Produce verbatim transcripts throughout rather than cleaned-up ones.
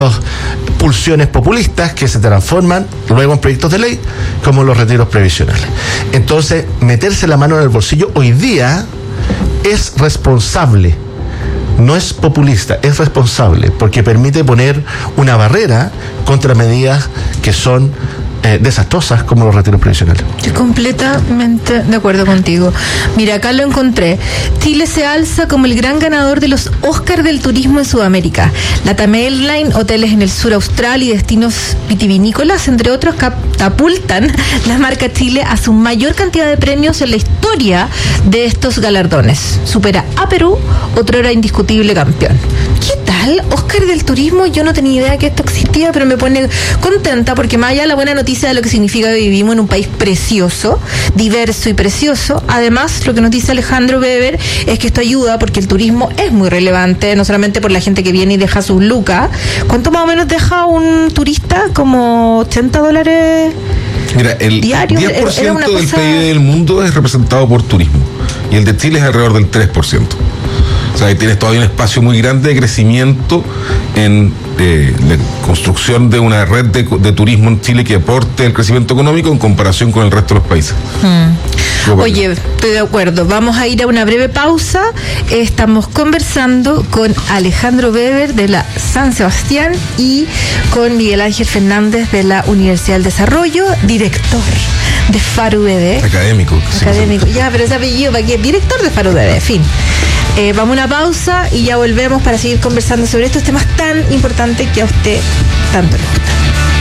pulsiones populistas que se transforman luego en proyectos de ley como los retiros previsionales. Entonces, meterse la mano en el bolsillo hoy día es responsable, no es populista, es responsable, porque permite poner una barrera contra medidas que son Eh, desastrosas como los retiros previsionales. Estoy completamente de acuerdo contigo. Mira, acá lo encontré. Chile se alza como el gran ganador de los Oscars del turismo en Sudamérica. La Latam Airlines, hoteles en el sur austral y destinos vitivinícolas, entre otros, catapultan la marca Chile a su mayor cantidad de premios en la historia de estos galardones. Supera a Perú, otro era indiscutible campeón. ¿Qué tal? Oscar del turismo, yo no tenía idea que esto existía, pero me pone contenta porque más allá de la buena noticia de lo que significa que vivimos en un país precioso, diverso y precioso. Además, lo que nos dice Alejandro Weber es que esto ayuda porque el turismo es muy relevante, no solamente por la gente que viene y deja sus lucas. ¿Cuánto más o menos deja un turista? Como ochenta dólares Mira, el diarios. diez por ciento del cosa... P I B del mundo es representado por turismo y el de Chile es alrededor del tres por ciento. O sea, ahí tienes todavía un espacio muy grande de crecimiento en eh, la construcción de una red de, de turismo en Chile que aporte el crecimiento económico en comparación con el resto de los países. Hmm. Oye, estoy de acuerdo. Vamos a ir a una breve pausa. Estamos conversando con Alejandro Weber de la San Sebastián y con Miguel Ángel Fernández de la Universidad del Desarrollo, director de Faro U D D. Académico. Académico. Sí, ya, pero ese apellido, ¿para qué? Director de Faro U D D, en fin. Eh, vamos a una pausa y ya volvemos para seguir conversando sobre estos temas tan importantes que a usted tanto le gusta.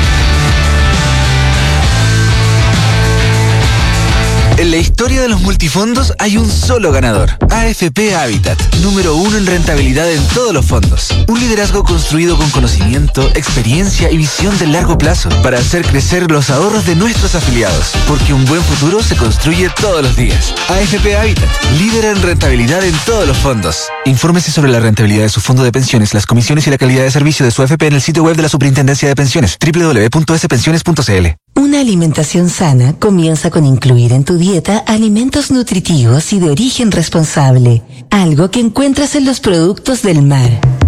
En la historia de los multifondos hay un solo ganador, A F P Habitat, número uno en rentabilidad en todos los fondos. Un liderazgo construido con conocimiento, experiencia y visión de largo plazo para hacer crecer los ahorros de nuestros afiliados, porque un buen futuro se construye todos los días. A F P Habitat, líder en rentabilidad en todos los fondos. Infórmese sobre la rentabilidad de su fondo de pensiones, las comisiones y la calidad de servicio de su A F P en el sitio web de la Superintendencia de Pensiones, doble u doble u doble u punto s pensiones punto c l. Una alimentación sana comienza con incluir en tu dieta alimentos nutritivos y de origen responsable, algo que encuentras en los productos del mar.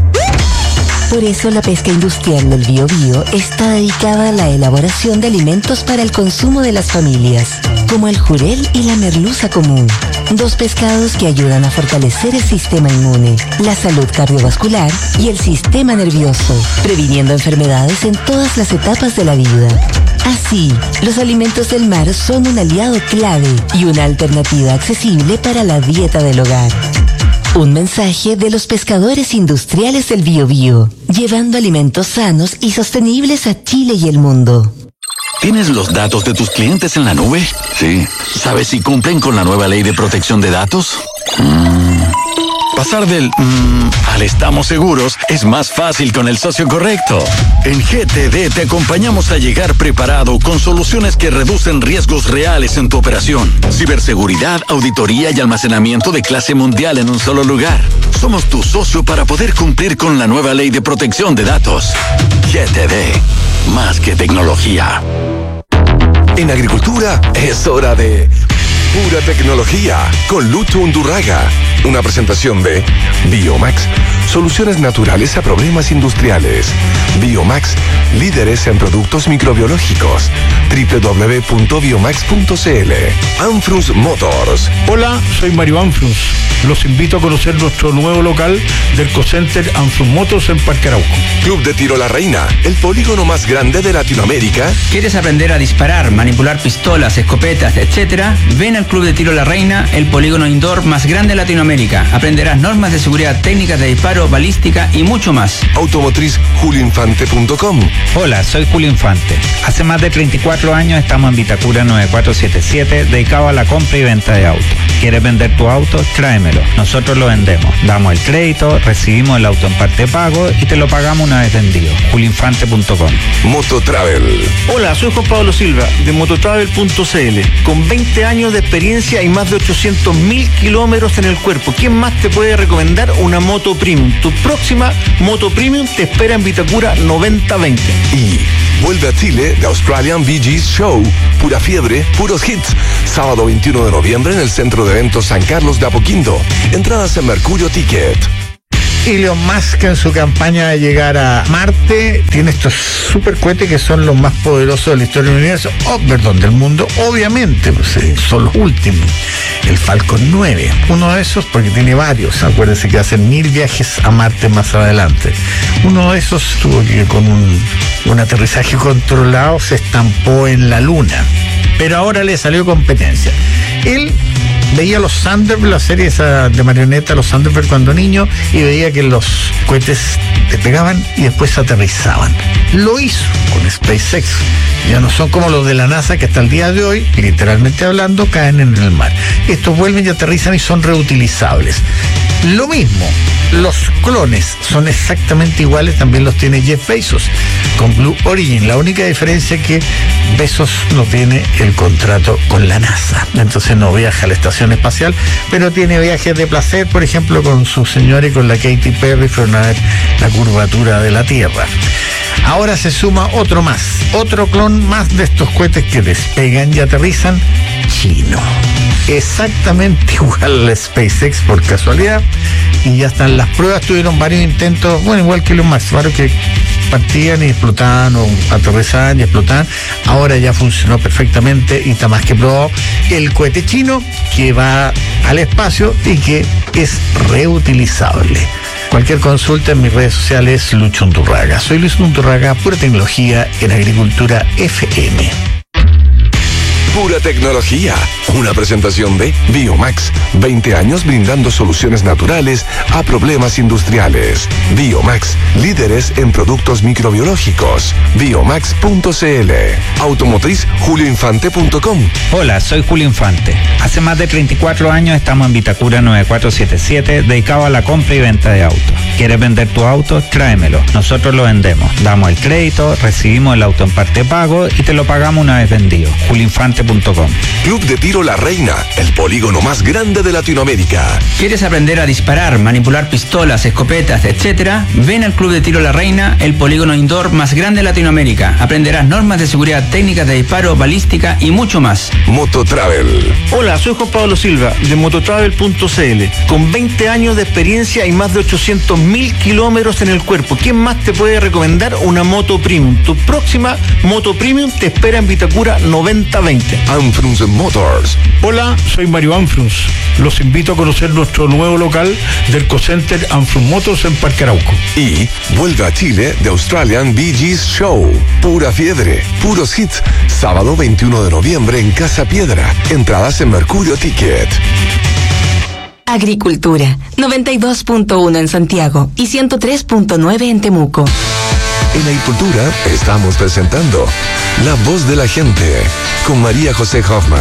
Por eso la pesca industrial del Biobío está dedicada a la elaboración de alimentos para el consumo de las familias, como el jurel y la merluza común, dos pescados que ayudan a fortalecer el sistema inmune, la salud cardiovascular y el sistema nervioso, previniendo enfermedades en todas las etapas de la vida. Así, los alimentos del mar son un aliado clave y una alternativa accesible para la dieta del hogar. Un mensaje de los pescadores industriales del Biobío, llevando alimentos sanos y sostenibles a Chile y el mundo. ¿Tienes los datos de tus clientes en la nube? Sí. ¿Sabes si cumplen con la nueva ley de protección de datos? Mm. Pasar del mmm al estamos seguros es más fácil con el socio correcto. En G T D te acompañamos a llegar preparado con soluciones que reducen riesgos reales en tu operación. Ciberseguridad, auditoría y almacenamiento de clase mundial en un solo lugar. Somos tu socio para poder cumplir con la nueva ley de protección de datos. G T D, más que tecnología. En agricultura es hora de pura tecnología con Lucho Undurraga. Una presentación de Biomax, soluciones naturales a problemas industriales. Biomax, líderes en productos microbiológicos. doble u doble u doble u punto biomax punto c l. Anfrus Motors. Hola, soy Mario Anfrus. Los invito a conocer nuestro nuevo local del Cocenter Anfrus Motors en Parque Arauco. Club de Tiro La Reina, el polígono más grande de Latinoamérica. ¿Quieres aprender a disparar, manipular pistolas, escopetas, etcétera? Ven al Club de Tiro La Reina, el polígono indoor más grande de Latinoamérica. Aprenderás normas de seguridad, técnicas de disparo, balística y mucho más. Automotriz julio infante punto com. Hola, soy Julio Infante. Hace más de treinta y cuatro años estamos en Vitacura nueve cuatro siete siete, dedicado a la compra y venta de autos. ¿Quieres vender tu auto? Tráemelo. Nosotros lo vendemos. Damos el crédito, recibimos el auto en parte de pago y te lo pagamos una vez vendido. julio infante punto com. Mototravel. Hola, soy Juan Pablo Silva de mototravel punto c l. Con veinte años de experiencia y más de ochocientos mil kilómetros en el cuerpo. ¿Quién más te puede recomendar una moto premium? Tu próxima moto premium te espera en Vitacura noventa veinte. Y vuelve a Chile The Australian Bee Gees Show. Pura fiebre, puros hits. Sábado veintiuno de noviembre en el Centro de Eventos San Carlos de Apoquindo. Entradas en Mercurio Ticket. Elon Musk, en su campaña de llegar a Marte, tiene estos super cohetes que son los más poderosos de la historia del universo, oh, perdón, del mundo, obviamente, pues, eh, son los últimos. El Falcon nueve, uno de esos, porque tiene varios, acuérdense que hacen mil viajes a Marte más adelante. Uno de esos tuvo que con un, un aterrizaje controlado se estampó en la Luna, pero ahora le salió competencia. Él veía los Thunderbird, la serie esa de marioneta, los Thunderbird cuando niño, y veía que los cohetes despegaban y después aterrizaban. Lo hizo con SpaceX. Ya no son como los de la NASA que hasta el día de hoy, literalmente hablando, caen en el mar. Estos vuelven y aterrizan y son reutilizables. Lo mismo, los clones son exactamente iguales, también los tiene Jeff Bezos con Blue Origin. La única diferencia es que Bezos no tiene el contrato con la NASA, entonces no viaja a la estación espacial, pero tiene viajes de placer, por ejemplo, con su señora y con la Katy Perry fueron a ver la curvatura de la Tierra. Ahora se suma otro más, otro clon más de estos cohetes que despegan y aterrizan, chino. Exactamente igual a SpaceX por casualidad, y ya están las pruebas, tuvieron varios intentos, bueno, igual que los más, varios que partían y explotaban o aterrizaban y explotaban. Ahora ya funcionó perfectamente y está más que probado el cohete chino que va al espacio y que es reutilizable. Cualquier consulta en mis redes sociales, Lucho Undurraga. Soy Luis Undurraga, pura tecnología en Agricultura F M. Pura tecnología. Una presentación de Biomax. veinte años brindando soluciones naturales a problemas industriales. Biomax, líderes en productos microbiológicos. Biomax punto c l. Automotriz julio infante punto com. Hola, soy Julio Infante. Hace más de treinta y cuatro años estamos en Vitacura nueve cuatro siete siete, dedicado a la compra y venta de autos. ¿Quieres vender tu auto? Tráemelo. Nosotros lo vendemos. Damos el crédito, recibimos el auto en parte pago y te lo pagamos una vez vendido. julio infante punto com. Club de Tiro La Reina, el polígono más grande de Latinoamérica. ¿Quieres aprender a disparar, manipular pistolas, escopetas, etcétera? Ven al Club de Tiro La Reina, el polígono indoor más grande de Latinoamérica. Aprenderás normas de seguridad, técnicas de disparo, balística y mucho más. Mototravel. Hola, soy Juan Pablo Silva de mototravel punto c l. Con veinte años de experiencia y más de ochocientos mil kilómetros en el cuerpo, ¿quién más te puede recomendar una moto premium? Tu próxima moto premium te espera en Vitacura noventa veinte. Anfrunz Motors. Hola, soy Mario Anfrunz. Los invito a conocer nuestro nuevo local del Ecocenter Anfrunz Motors en Parque Arauco. Y vuelve a Chile The Australian Bee Gees Show. Pura fiebre, puros hits. Sábado veintiuno de noviembre en Casa Piedra. Entradas en Mercurio Ticket. Agricultura, noventa y dos punto uno en Santiago y ciento tres punto nueve en Temuco. En Agricultura estamos presentando La Voz de la Gente con María José Hoffman.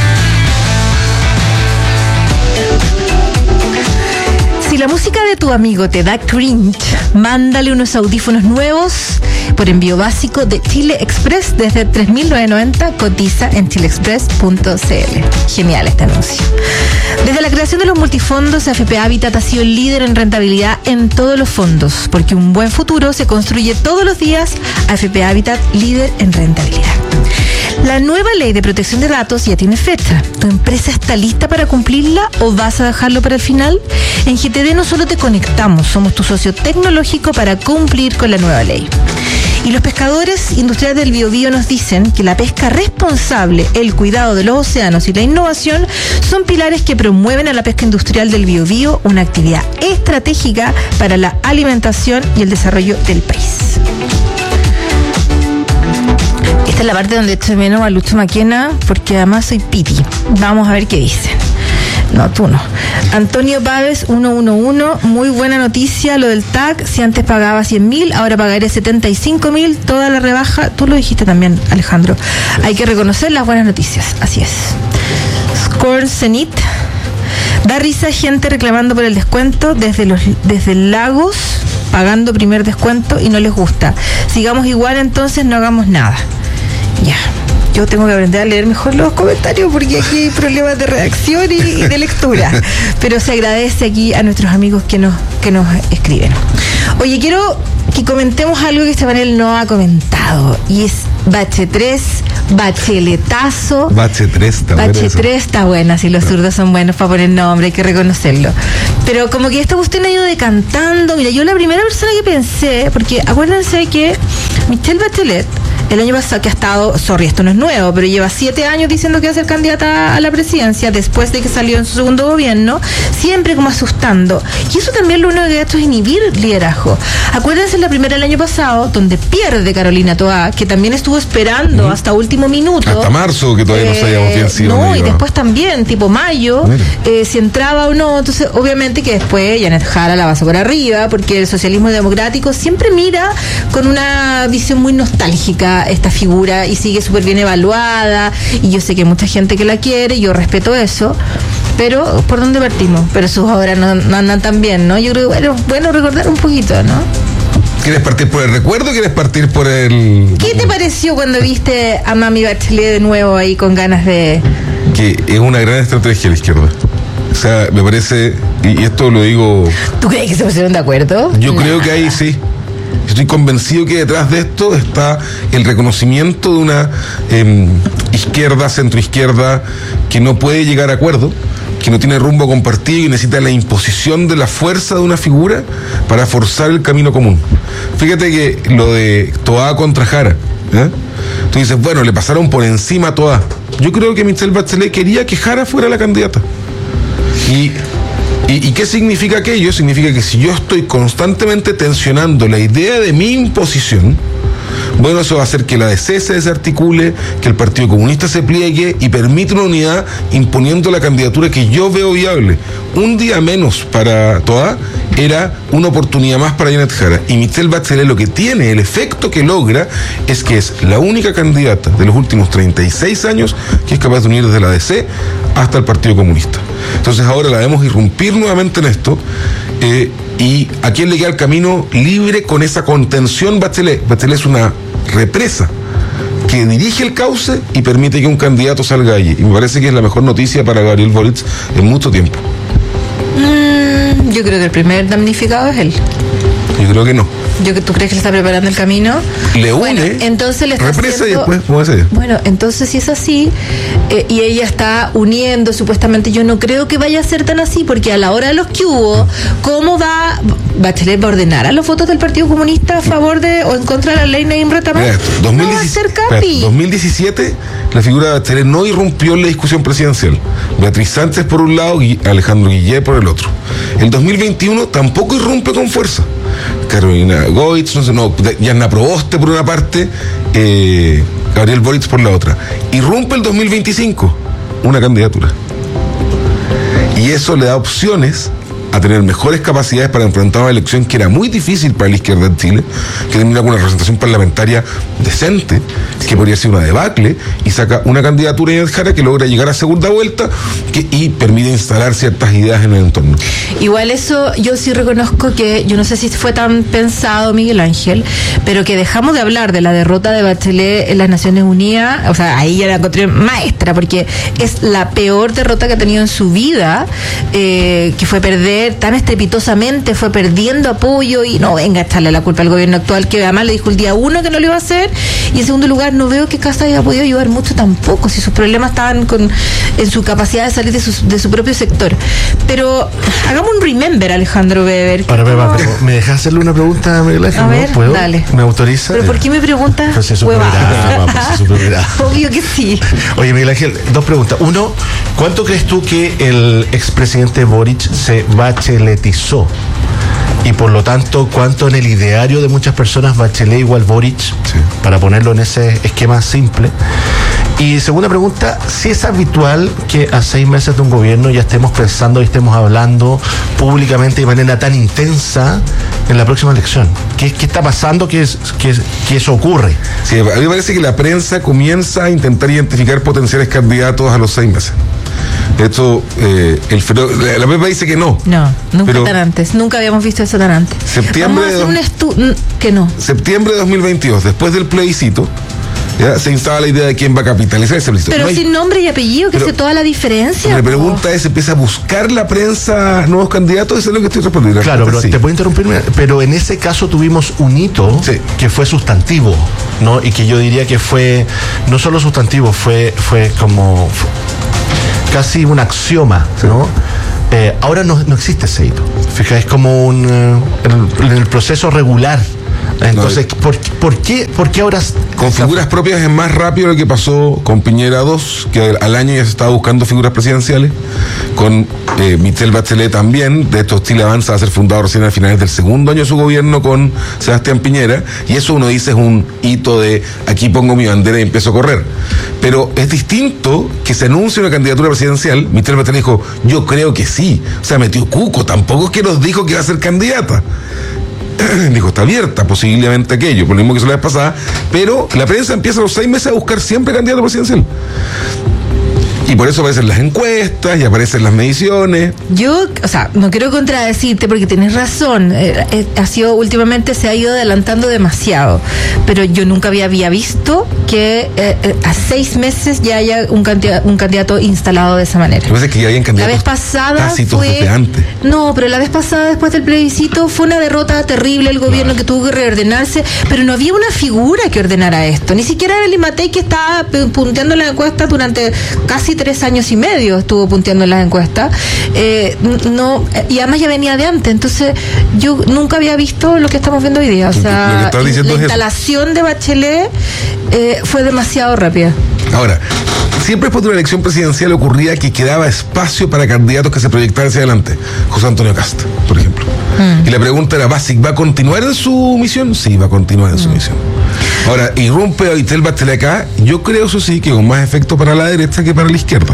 Si la música de tu amigo te da cringe, mándale unos audífonos nuevos por envío básico de Chile Express desde tres mil novecientos noventa. Cotiza en chile express punto c l. Genial este anuncio. Desde la creación de los multifondos, A F P Habitat ha sido el líder en rentabilidad en todos los fondos, porque un buen futuro se construye todos los días. A F P Habitat, líder en rentabilidad. La nueva ley de protección de datos ya tiene fecha. ¿Tu empresa está lista para cumplirla o vas a dejarlo para el final? En G T D no solo te conectamos, somos tu socio tecnológico para cumplir con la nueva ley. Y los pescadores industriales del Biobío nos dicen que la pesca responsable, el cuidado de los océanos y la innovación son pilares que promueven a la pesca industrial del Biobío, una actividad estratégica para la alimentación y el desarrollo del país. Esta es la parte donde echo de menos a Lucho Maquena, porque además soy piti. Vamos a ver qué dicen. No, tú no. Antonio Páez, ciento once, muy buena noticia lo del T A C. Si antes pagaba cien mil, ahora pagaré setenta y cinco mil, toda la rebaja. Tú lo dijiste también, Alejandro. Hay que reconocer las buenas noticias, así es. Score Zenit. Da risa gente reclamando por el descuento desde los desde Lagos, pagando primer descuento y no les gusta. Sigamos igual, entonces no hagamos nada. Ya. Yo tengo que aprender a leer mejor los comentarios porque aquí hay problemas de redacción y, y de lectura. Pero se agradece aquí a nuestros amigos que nos, que nos escriben. Oye, quiero que comentemos algo que este panel no ha comentado, y es Bache tres Bacheletazo. Bachetres está buena. Bachetres está buena, si los zurdos son buenos para poner nombre, hay que reconocerlo. Pero como que esta cuestión ha ido decantando. Mira, yo la primera persona que pensé, porque acuérdense que Michelle Bachelet, el año pasado, que ha estado, sorry, esto no es nuevo, pero lleva siete años diciendo que va a ser candidata a la presidencia después de que salió en su segundo gobierno, siempre como asustando. Y eso también lo único que ha hecho es inhibir liderazgo. Acuérdense la primera del año pasado, donde pierde Carolina Toá, que también estuvo esperando uh-huh. hasta último minuto. Hasta marzo, que todavía eh, no sabíamos bien si No, no y iba. después también, tipo mayo, eh, si entraba o no. Entonces, obviamente que después Janet Jara la pasó por arriba, porque el socialismo democrático siempre mira con una visión muy nostálgica esta figura y sigue súper bien evaluada, y yo sé que hay mucha gente que la quiere, yo respeto eso, pero ¿por dónde partimos? Pero sus obras no, no andan tan bien, ¿no? Yo creo que bueno, bueno recordar un poquito, ¿no? ¿Quieres partir por el recuerdo o quieres partir por el...? ¿Qué te pareció cuando viste a Mami Bachelet de nuevo ahí con ganas de...? Que es una gran estrategia a la izquierda. O sea, me parece, y esto lo digo... ¿Tú crees que se pusieron de acuerdo? Yo Nah. creo que ahí sí. Estoy convencido que detrás de esto está el reconocimiento de una eh, izquierda, centroizquierda, que no puede llegar a acuerdo, que no tiene rumbo compartido y necesita la imposición de la fuerza de una figura para forzar el camino común. Fíjate que lo de Toá contra Jara, ¿eh? Tú dices, bueno, le pasaron por encima a Toá. Yo creo que Michelle Bachelet quería que Jara fuera la candidata. Y... ¿Y, ¿Y qué significa aquello? Significa que si yo estoy constantemente tensionando la idea de mi imposición, bueno, eso va a hacer que la D C se desarticule, que el Partido Comunista se pliegue y permite una unidad imponiendo la candidatura que yo veo viable. Un día menos para Toá era una oportunidad más para Janet Jara. Y Michelle Bachelet lo que tiene, el efecto que logra, es que es la única candidata de los últimos treinta y seis años que es capaz de unir desde la D C hasta el Partido Comunista. Entonces ahora la vemos irrumpir nuevamente en esto, eh, y ¿a quién le queda el camino libre con esa contención? Bachelet. Bachelet es una represa que dirige el cauce y permite que un candidato salga allí. Y me parece que es la mejor noticia para Gabriel Boric en mucho tiempo. Mm, yo creo que el primer damnificado es él. Yo creo que no. Yo, ¿Tú crees que le está preparando el camino? Le une, bueno, entonces le está represa haciendo... y después, ¿cómo es ella? Bueno, entonces si es así, eh, y ella está uniendo, supuestamente, yo no creo que vaya a ser tan así, porque a la hora de los que hubo, ¿cómo va Bachelet va a ordenar a los votos del Partido Comunista a favor de o en contra de la ley Naim Retamar? No va a ser capi. dos mil diecisiete, la figura de Bachelet no irrumpió en la discusión presidencial. Beatriz Sánchez por un lado y Alejandro Guillet por el otro. El dos mil veintiuno tampoco irrumpe con fuerza. Carolina Goitz, no sé, no, Yanna Proboste por una parte, eh, Gabriel Boric por la otra. Irrumpe el dos mil veinticinco una candidatura. Y eso le da opciones a tener mejores capacidades para enfrentar una elección que era muy difícil para la izquierda en Chile, que termina con una representación parlamentaria decente, que podría ser una debacle, y saca una candidatura de Jara que logra llegar a segunda vuelta que, y permite instalar ciertas ideas en el entorno. Igual eso yo sí reconozco que, yo no sé si fue tan pensado, Miguel Ángel, pero que dejamos de hablar de la derrota de Bachelet en las Naciones Unidas, o sea, ahí ya la encontré maestra, porque es la peor derrota que ha tenido en su vida, eh, que fue perder tan estrepitosamente, fue perdiendo apoyo, y no venga a echarle la culpa al gobierno actual, que además le dijo el día uno que no lo iba a hacer, y en segundo lugar no veo que Kast haya podido ayudar mucho tampoco, si sus problemas estaban con, en su capacidad de salir de su, de su propio sector. Pero hagamos un remember, Alejandro Weber. Para, para, para, ¿me dejas hacerle una pregunta a Miguel Ángel? A ver, ¿no? ¿Puedo? dale. ¿Me autoriza? ¿Pero por qué me preguntas? Pues es su programa, pues es su programa. Obvio que sí. Oye, Miguel Ángel, dos preguntas. Uno, ¿cuánto crees tú que el expresidente Boric se bacheletizó? Y por lo tanto, ¿cuánto en el ideario de muchas personas Bachelet igual Boric? Sí. Para ponerlo en ese esquema simple. Y segunda pregunta, si es habitual que a seis meses de un gobierno ya estemos pensando y estemos hablando públicamente de manera tan intensa en la próxima elección. ¿Qué, qué está pasando que, es, que, que eso ocurre? Sí, a mí me parece que la prensa comienza a intentar identificar potenciales candidatos a los seis meses. De hecho, eh, el fero, la, la prensa dice que no. No, nunca pero tan antes. Nunca habíamos visto eso tan antes. Septiembre Vamos a hacer un estudio que no. Septiembre de dos mil veintidós, después del plebiscito, ya se instala la idea de quién va a capitalizar ese plebiscito. Pero no hay, sin nombre y apellido, que hace toda la diferencia. La pregunta es, ¿empieza a buscar la prensa nuevos candidatos? Eso es lo que estoy respondiendo. Claro, pero sí. te puedo interrumpir, pero en ese caso tuvimos un hito sí. que fue sustantivo. ¿no? Y que yo diría que fue no solo sustantivo, fue, fue como fue casi un axioma, ¿no? Eh, ahora no, no existe ese hito. Fija, es como un en el, en el proceso regular. Entonces, no, ¿por, por, qué, ¿por qué ahora? Con figuras propias es más rápido lo que pasó con Piñera dos, que al año ya se estaba buscando figuras presidenciales. Con eh, Michelle Bachelet también. De hecho, Chile Avanza va a ser fundado recién a finales del segundo año de su gobierno con Sebastián Piñera. Y eso uno dice es un hito de aquí pongo mi bandera y empiezo a correr. Pero es distinto que se anuncie una candidatura presidencial. Michelle Bachelet dijo, yo creo que sí. O sea, metió cuco. Tampoco es que nos dijo que iba a ser candidata. Dijo, está abierta posiblemente aquello, por lo mismo que hizo la vez pasada, pero la prensa empieza a los seis meses a buscar siempre candidato presidencial. Y por eso aparecen las encuestas y aparecen las mediciones. Yo, o sea, no quiero contradecirte porque tienes razón. Eh, eh, ha sido, últimamente se ha ido adelantando demasiado. Pero yo nunca había, había visto que eh, eh, a seis meses ya haya un candidato, un candidato instalado de esa manera. Lo que pasa es que ya habían candidatos la vez pasada tácitos fue, desde antes. No, pero la vez pasada, después del plebiscito, fue una derrota terrible el gobierno, claro, que tuvo que reordenarse, pero no había una figura que ordenara esto. Ni siquiera Evelyn Matei, que estaba punteando las encuestas durante casi tres años y medio, estuvo punteando en las encuestas, eh, no, y además ya venía de antes. Entonces yo nunca había visto lo que estamos viendo hoy día. O sea, la instalación de Bachelet eh, fue demasiado rápida. Ahora, siempre después de una elección presidencial ocurría que quedaba espacio para candidatos que se proyectaran hacia adelante. José Antonio Cast, por ejemplo. Mm. Y la pregunta era, ¿Basic va a continuar en su misión? Sí, va a continuar en mm. su misión. Ahora, irrumpe a Michelle Bachelet acá, yo creo, eso sí, que con más efecto para la derecha que para la izquierda.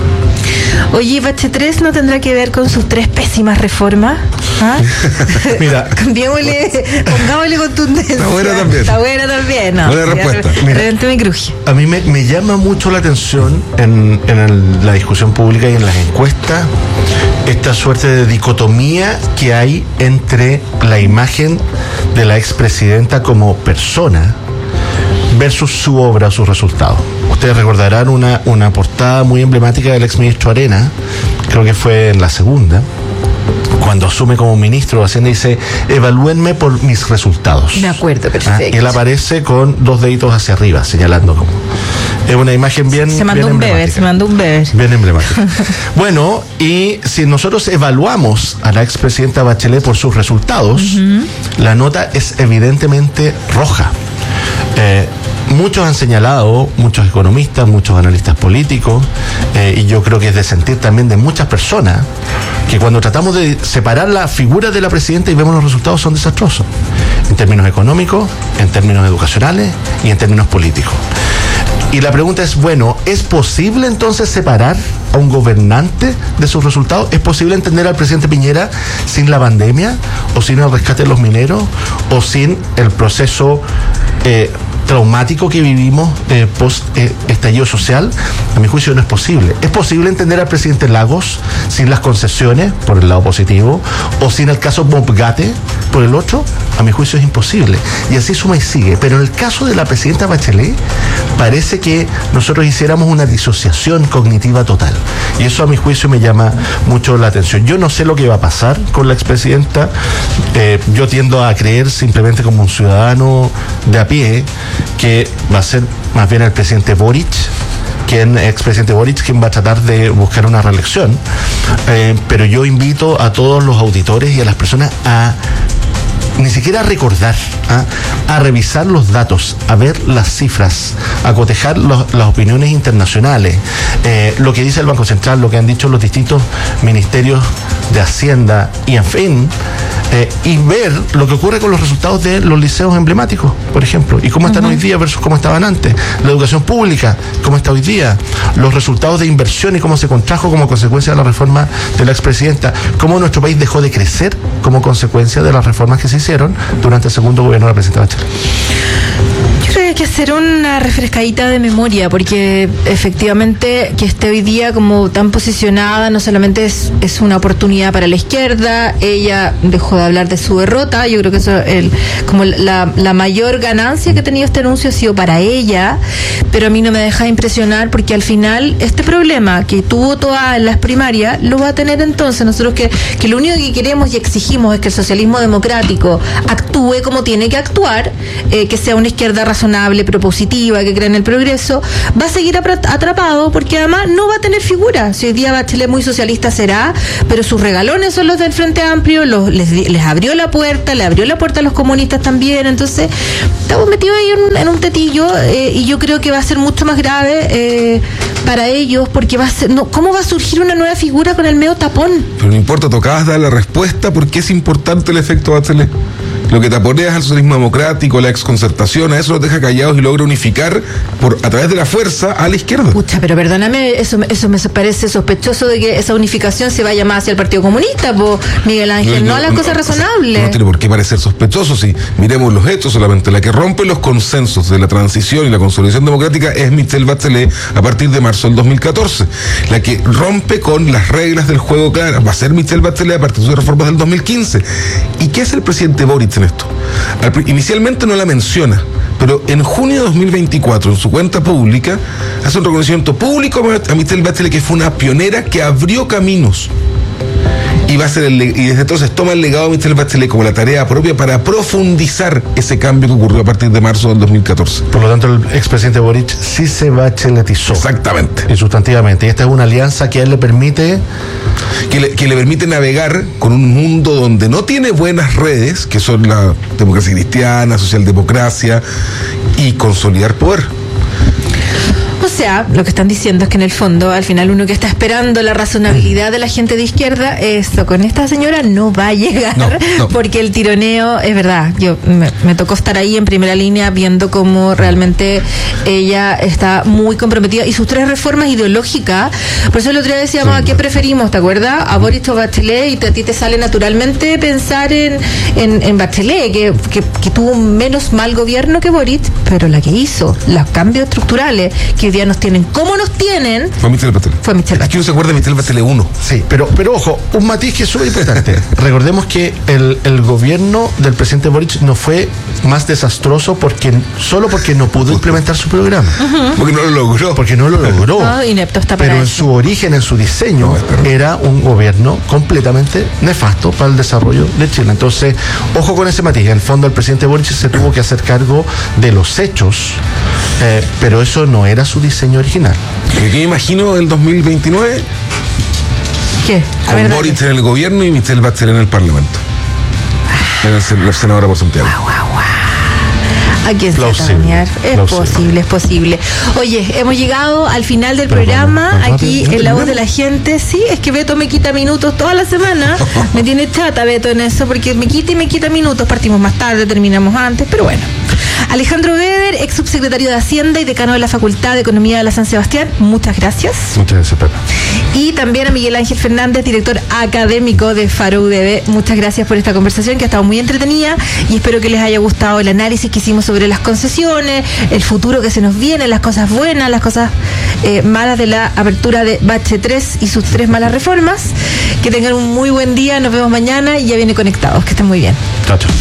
Oye, Bache tres no tendrá que ver con sus tres pésimas reformas. ¿Ah? Mira, cambiémosle, pongámosle contundencia. Está buena también. Está buena también. No, buena respuesta. Mira, me cruje. A mí me, me llama mucho la atención en, en el, la discusión pública y en las encuestas esta suerte de dicotomía que hay entre la imagen de la expresidenta como persona versus su obra, sus resultados. Ustedes recordarán una, una portada muy emblemática del exministro Arena, creo que fue en la segunda, cuando asume como ministro de Hacienda, dice, evalúenme por mis resultados. De acuerdo, perfecto. Ah, él aparece con dos deditos hacia arriba, señalando como... Es una imagen bien Se mandó bien un beber, se mandó un beber. Bien emblemática. Bueno, y si nosotros evaluamos a la expresidenta Bachelet por sus resultados, uh-huh, la nota es evidentemente roja. Eh, muchos han señalado, muchos economistas, muchos analistas políticos, eh, y yo creo que es de sentir también de muchas personas, que cuando tratamos de separar la figura de la presidenta y vemos los resultados son desastrosos, en términos económicos, en términos educacionales y en términos políticos. Y la pregunta es, bueno, ¿es posible entonces separar a un gobernante de sus resultados? ¿Es posible entender al presidente Piñera sin la pandemia, o sin el rescate de los mineros, o sin el proceso eh, traumático que vivimos eh, post eh, estallido social? A mi juicio no es posible. ¿Es posible entender al presidente Lagos sin las concesiones, por el lado positivo, o sin el caso Bobgate, por el otro? A mi juicio es imposible. Y así suma y sigue. Pero en el caso de la presidenta Bachelet, parece que nosotros hiciéramos una disociación cognitiva total. Y eso a mi juicio me llama mucho la atención. Yo no sé lo que va a pasar con la expresidenta. Eh, yo tiendo a creer, simplemente como un ciudadano de a pie, que va a ser más bien el presidente Boric, quien, expresidente Boric, quien va a tratar de buscar una reelección. Eh, pero yo invito a todos los auditores y a las personas a ni siquiera a recordar, ¿ah? a revisar los datos, a ver las cifras, a cotejar los, las opiniones internacionales, eh, lo que dice el Banco Central, lo que han dicho los distintos ministerios de Hacienda y en fin, eh, y ver lo que ocurre con los resultados de los liceos emblemáticos, por ejemplo, y cómo están uh-huh. hoy día versus cómo estaban antes, la educación pública, cómo está hoy día, los resultados de inversión y cómo se contrajo como consecuencia de la reforma de la expresidenta, cómo nuestro país dejó de crecer como consecuencia de las reformas que se hicieron durante el segundo gobierno de la presidenta Bachelet. Yo creo que hay que hacer una refrescadita de memoria, porque efectivamente que esté hoy día como tan posicionada no solamente es, es una oportunidad para la izquierda. Ella dejó de hablar de su derrota. Yo creo que eso el, como la, la mayor ganancia que ha tenido este anuncio ha sido para ella, pero a mí no me deja de impresionar, porque al final este problema que tuvo todas las primarias lo va a tener entonces nosotros, que, que lo único que queremos y exigimos es que el socialismo democrático actúe como tiene que actuar, eh, que sea una izquierda razonable, amable, propositiva, que cree en el progreso, va a seguir atrapado porque además no va a tener figura. Si hoy día Bachelet muy socialista será, pero sus regalones son los del Frente Amplio, los, les, les abrió la puerta, le abrió la puerta a los comunistas también, entonces estamos metidos ahí en un, en un tetillo eh, y yo creo que va a ser mucho más grave eh, para ellos porque va a ser, no, ¿cómo va a surgir una nueva figura con el medio tapón? Pero no importa, tocabas dar la respuesta porque es importante el efecto Bachelet. Lo que taponeas al socialismo democrático, la exconcertación, a eso los deja callados y logra unificar por a través de la fuerza a la izquierda. Pucha, pero perdóname, eso, eso me parece sospechoso de que esa unificación se vaya más hacia el Partido Comunista, po, Miguel Ángel, no, no, no a las no, cosas razonables. No tiene por qué parecer sospechoso si miremos los hechos solamente. La que rompe los consensos de la transición y la consolidación democrática es Michelle Bachelet a partir de marzo del dos mil catorce. La que rompe con las reglas del juego claras va a ser Michelle Bachelet a partir de sus reformas del dos mil quince. ¿Y qué hace el presidente Boric en esto? Al, inicialmente no la menciona, pero en junio de dos mil veinticuatro, en su cuenta pública, hace un reconocimiento público a Michelle Bachelet, que fue una pionera que abrió caminos. Y, va a ser el, y desde entonces toma el legado de Michelle Bachelet como la tarea propia para profundizar ese cambio que ocurrió a partir de marzo del dos mil catorce. Por lo tanto, el expresidente Boric sí se bacheletizó. Exactamente. Y sustantivamente. Y esta es una alianza que a él le permite... Que le, que le permite navegar con un mundo donde no tiene buenas redes, que son la democracia cristiana, socialdemocracia, y consolidar poder. O sea, lo que están diciendo es que en el fondo, al final, uno que está esperando la razonabilidad de la gente de izquierda, esto con esta señora no va a llegar, no, no. Porque el tironeo, es verdad, yo me, me tocó estar ahí en primera línea viendo cómo realmente ella está muy comprometida y sus tres reformas ideológicas. Por eso el otro día decíamos, sí. ¿A qué preferimos? ¿Te acuerdas? A Boric o Bachelet, y te, a ti te sale naturalmente pensar en, en, en Bachelet, que, que, que tuvo un menos mal gobierno que Boric, pero la que hizo los cambios estructurales que hoy día nos tienen como nos tienen fue Michelle Bachelet. Fue Michelle Bachelet. Es que uno se acuerda de Michelle Bachelet uno. Sí, pero, pero ojo, un matiz que es súper importante. Recordemos que el, el gobierno del presidente Boric no fue más desastroso porque solo porque no pudo implementar su programa. Uh-huh. Porque no lo logró. Porque no lo logró. No, inepto está para pero eso. En su origen, en su diseño, no, era un gobierno completamente nefasto para el desarrollo de Chile. Entonces, ojo con ese matiz. En el fondo, el presidente Boric se tuvo que hacer cargo de los hechos, eh, pero eso no era su diseño original. ¿Qué me imagino el dos mil veintinueve? ¿Qué? A Con ver, Boric dale. en el gobierno y Michelle Bachelet en el Parlamento. En el, la senadora por Santiago. Guau, guau, guau. ¿A quién se Plausible, atañar? Es plausible. posible, es posible. Oye, hemos llegado al final del Pero programa, vamos, vamos, aquí rápido, en La Voz rápido. de la Gente. Sí, es que Beto me quita minutos toda la semana. Me tiene chata Beto en eso, porque me quita y me quita minutos. Partimos más tarde, terminamos antes, pero bueno. Alejandro Weber, ex subsecretario de Hacienda y decano de la Facultad de Economía de la San Sebastián, muchas gracias. Muchas gracias, Pepa. Y también a Miguel Ángel Fernández, director académico de Faro U D B. Muchas gracias por esta conversación que ha estado muy entretenida y espero que les haya gustado el análisis que hicimos sobre las concesiones, el futuro que se nos viene, las cosas buenas, las cosas eh, malas de la apertura de Bache tres y sus tres malas reformas. Que tengan un muy buen día, nos vemos mañana y ya viene Conectados. Que estén muy bien. Chao, chao.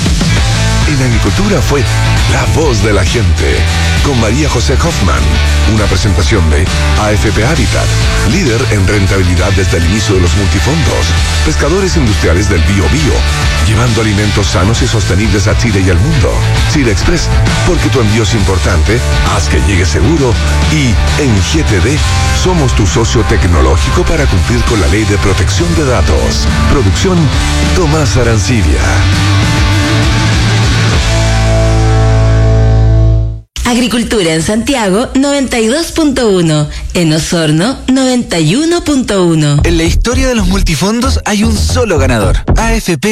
En Agricultura fue La Voz de la Gente, con María José Hoffman, una presentación de A F P Habitat, líder en rentabilidad desde el inicio de los multifondos, pescadores industriales del Bio Bio, llevando alimentos sanos y sostenibles a Chile y al mundo. Chile Express, porque tu envío es importante, haz que llegue seguro. Y en G T D, somos tu socio tecnológico para cumplir con la Ley de Protección de Datos. Producción, Tomás Arancibia. Agricultura en Santiago noventa y dos punto uno, en Osorno noventa y uno punto uno. En la historia de los multifondos hay un solo ganador. A F P